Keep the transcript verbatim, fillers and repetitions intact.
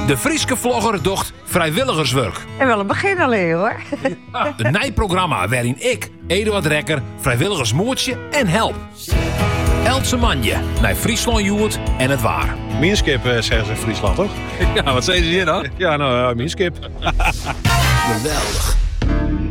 De Frieske vlogger docht vrijwilligerswerk. En wel een begin alleen hoor. Een nijprogramma waarin ik, Eduard Rekker, vrijwilligersmoertje en help. Eltse manje naar Friesland Joert en het waar. Minskip uh, zeggen ze in Friesland, toch? Ja, wat zei ze hier dan? Ja, nou, uh, Minskip. Geweldig.